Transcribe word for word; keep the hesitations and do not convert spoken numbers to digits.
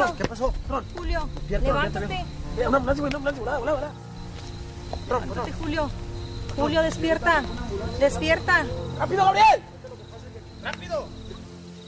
Ron, ¿qué pasó? Ron. Julio, Despierta, levántate. Una ambulancia, güey, una ambulancia, volá, volá, volá. Ron, Levántate, Julio. Julio, despierta. Despierta. ¡Rápido, Gabriel! ¡Rápido!